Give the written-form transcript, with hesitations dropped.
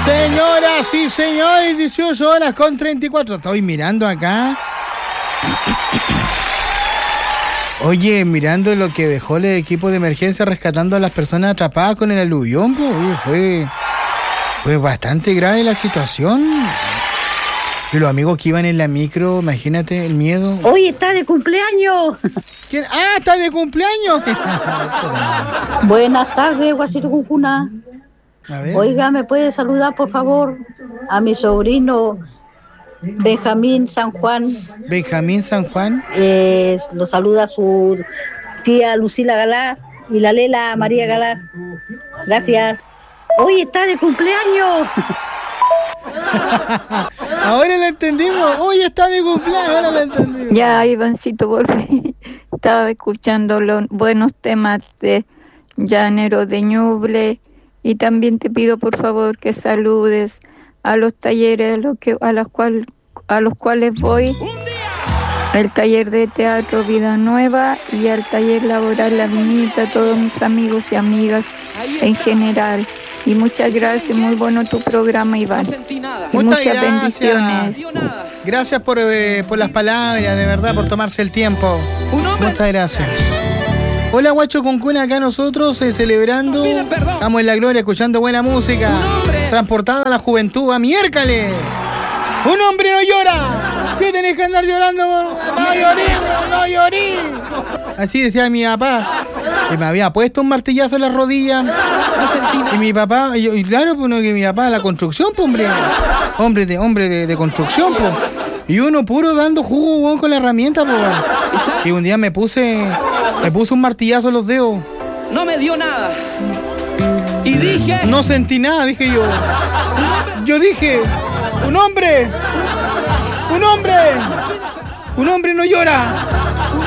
Señoras y señores, 18 horas con 34. Estoy mirando acá. Oye, mirando lo que dejó el equipo de emergencia rescatando a las personas atrapadas con el aluvión, pues, oye, fue bastante grave la situación. Y los amigos que iban en la micro, imagínate el miedo. Hoy está de cumpleaños. ¿Quién? ¡Ah, está de cumpleaños! Buenas tardes, Guasito Cucuna. A ver. Oiga, ¿me puede saludar, por favor, a mi sobrino Benjamín San Juan? Benjamín San Juan. Lo saluda su tía Lucila Galás y la Lela María Galás. Gracias. Hoy está de cumpleaños. Ahora lo entendimos. Hoy está de cumpleaños, ahora lo entendimos. Ya, Ivancito, volví. Estaba escuchando los buenos temas de Llanero de Ñuble. Y también te pido, por favor, que saludes a los talleres a los cuales voy. El taller de teatro Vida Nueva y al taller laboral La Viñita, todos mis amigos y amigas en general. Y muchas gracias, muy bueno tu programa, Iván. Y muchas bendiciones. Gracias por las palabras, de verdad, por tomarse el tiempo. Muchas gracias. Hola, Guacho Cuncuna, acá nosotros celebrando. Estamos en la gloria, escuchando buena música. Transportada a la juventud a miércoles. ¡Un hombre no llora! ¿Qué tenés que andar llorando? ¡No llorí! ¡No llorí! Así decía mi papá. Que me había puesto un martillazo en la rodilla. Y mi papá, y claro, pues no, que mi papá, la construcción, pues hombre de construcción, pues. Y uno puro dando jugo, bueno, con la herramienta, pues. Y un día me puse un martillazo en los dedos. No me dio nada. Y dije... No sentí nada, dije yo. Yo dije, un hombre no llora.